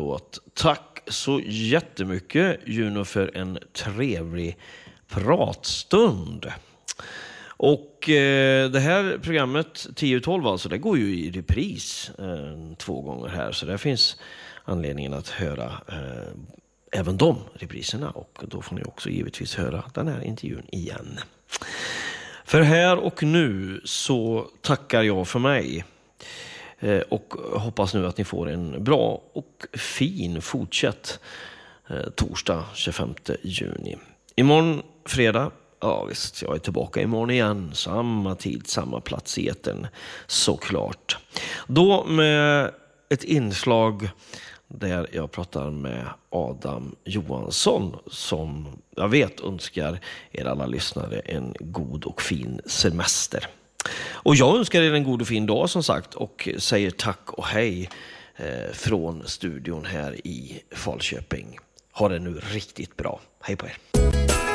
låt. Tack så jättemycket, Juno, för en trevlig pratstund. Och det här programmet 10-12 alltså, det går ju i repris 2 gånger här. Så där finns anledningen att höra även de repriserna. Och då får ni också givetvis höra den här intervjun igen. För här och nu så tackar jag för mig. Och hoppas nu att ni får en bra och fin fortsätt torsdag 25 juni. Imorgon fredag, ja visst, jag är tillbaka imorgon igen. Samma tid, samma plats i etern, såklart. Då med ett inslag där jag pratar med Adam Johansson som jag vet önskar er alla lyssnare en god och fin semester. Och jag önskar er en god och fin dag som sagt och säger tack och hej från studion här i Falköping. Ha det nu riktigt bra. Hej på er.